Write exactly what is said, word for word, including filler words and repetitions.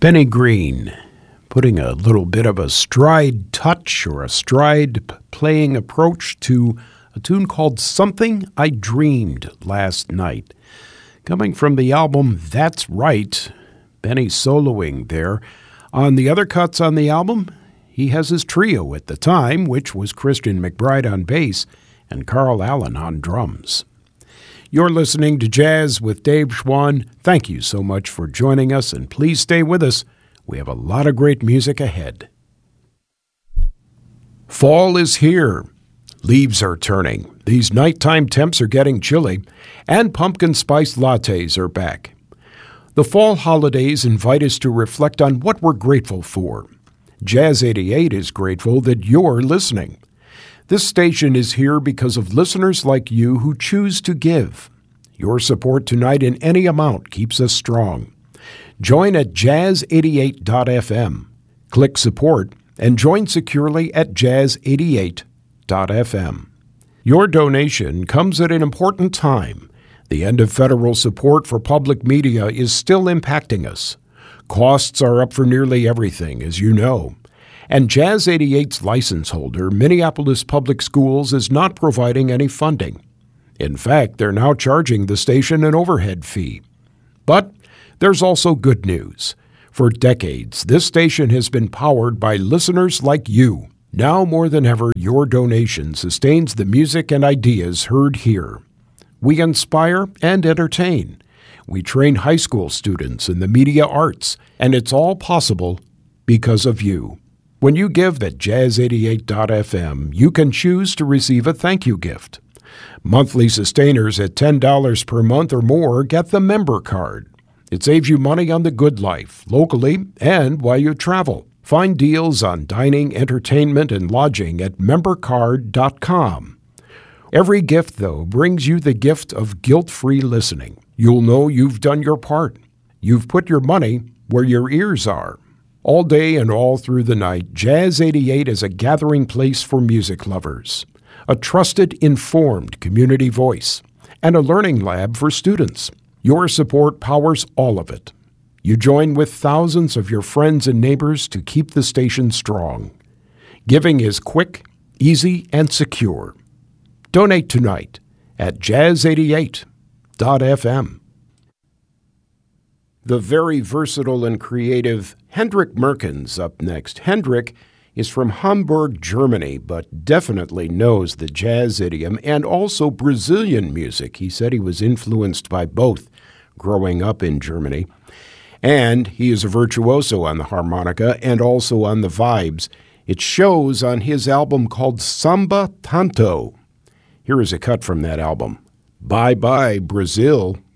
Benny Green, putting a little bit of a stride touch or a stride p- playing approach to a tune called Something I Dreamed Last Night. Coming from the album That's Right, Benny soloing there. On the other cuts on the album, he has his trio at the time, which was Christian McBride on bass and Carl Allen on drums. You're listening to Jazz with Dave Schwann. Thank you so much for joining us, and please stay with us. We have a lot of great music ahead. Fall is here. Leaves are turning. These nighttime temps are getting chilly, and pumpkin spice lattes are back. The fall holidays invite us to reflect on what we're grateful for. Jazz eighty-eight is grateful that you're listening. This station is here because of listeners like you who choose to give. Your support tonight in any amount keeps us strong. Join at jazz eighty-eight dot f m. Click support and join securely at jazz eighty-eight dot f m. Your donation comes at an important time. The end of federal support for public media is still impacting us. Costs are up for nearly everything, as you know. And Jazz eighty-eight's license holder, Minneapolis Public Schools, is not providing any funding. In fact, they're now charging the station an overhead fee. But there's also good news. For decades, this station has been powered by listeners like you. Now more than ever, your donation sustains the music and ideas heard here. We inspire and entertain. We train high school students in the media arts, and it's all possible because of you. When you give at jazz eighty-eight dot f m, you can choose to receive a thank you gift. Monthly sustainers at ten dollars per month or more get the member card. It saves you money on the good life, locally and while you travel. Find deals on dining, entertainment, and lodging at member card dot com. Every gift, though, brings you the gift of guilt-free listening. You'll know you've done your part. You've put your money where your ears are. All day and all through the night, Jazz eighty-eight is a gathering place for music lovers, a trusted, informed community voice, and a learning lab for students. Your support powers all of it. You join with thousands of your friends and neighbors to keep the station strong. Giving is quick, easy, and secure. Donate tonight at jazz eighty-eight dot f m. The very versatile and creative Hendrik Merkens up next. Hendrik is from Hamburg, Germany, but definitely knows the jazz idiom and also Brazilian music. He said he was influenced by both growing up in Germany. And he is a virtuoso on the harmonica and also on the vibes. It shows on his album called Samba Tanto. Here is a cut from that album. Bye Bye Brazil.